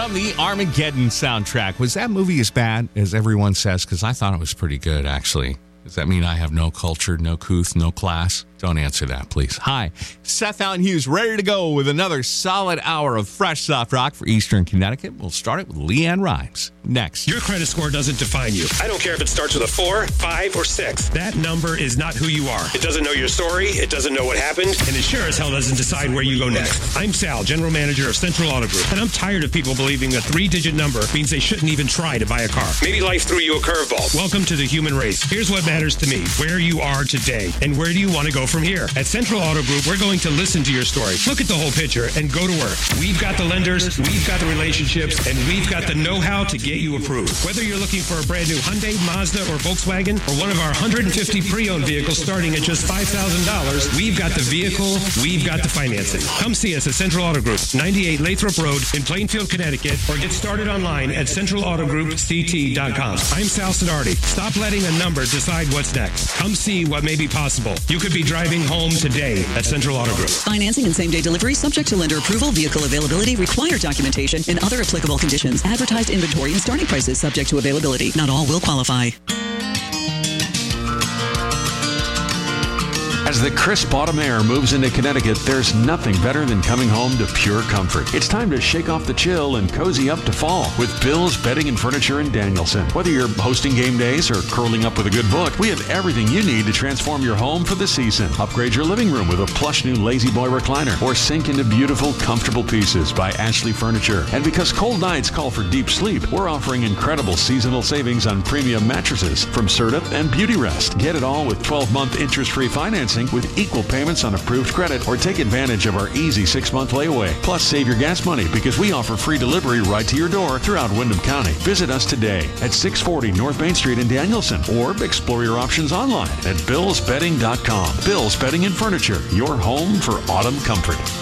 From the Armageddon soundtrack. Was that movie as bad as everyone says? Because I thought it was pretty good, actually. Does that mean I have no culture, no couth, no class? Don't answer that, please. Hi, Seth Allen Hughes, ready to go with another solid hour of fresh soft rock for Eastern Connecticut. We'll start it with Leanne Rimes. Next. Your credit score doesn't define you. I don't care if it starts with a 4, 5, or 6. That number is not who you are. It doesn't know your story. It doesn't know what happened. And it sure as hell doesn't decide where you go next. I'm Sal, General Manager of Central Auto Group, and I'm tired of people believing a 3-digit number means they shouldn't even try to buy a car. Maybe life threw you a curveball. Welcome to the human race. Here's what matters to me. Where you are today, and where do you want to go from here? At Central Auto Group, we're going to listen to your story, look at the whole picture, and go to work. We've got the lenders, we've got the relationships, and we've got the know-how to get you approved. Whether you're looking for a brand new Hyundai, Mazda, or Volkswagen, or one of our 150 pre-owned vehicles starting at just $5,000, we've got the vehicle, we've got the financing. Come see us at Central Auto Group, 98 Lathrop Road in Plainfield, Connecticut, or get started online at centralautogroup.ct.com. I'm Sal Sidardi. Stop letting a number decide what's next. Come see what may be possible. You could be driving home today at Central Auto Group. Financing and same-day delivery subject to lender approval, vehicle availability, required documentation, and other applicable conditions. Advertised inventory and starting prices subject to availability. Not all will qualify. As the crisp autumn air moves into Connecticut, there's nothing better than coming home to pure comfort. It's time to shake off the chill and cozy up to fall with Bill's Bedding and Furniture in Danielson. Whether you're hosting game days or curling up with a good book, we have everything you need to transform your home for the season. Upgrade your living room with a plush new Lazy Boy recliner or sink into beautiful, comfortable pieces by Ashley Furniture. And because cold nights call for deep sleep, we're offering incredible seasonal savings on premium mattresses from Serta and Beauty Rest. Get it all with 12-month interest-free financing with equal payments on approved credit, or take advantage of our easy 6-month layaway. Plus, save your gas money because we offer free delivery right to your door throughout Windham County. Visit us today at 640 North Main Street in Danielson, or explore your options online at billsbedding.com. Bill's Bedding and Furniture, your home for autumn comfort.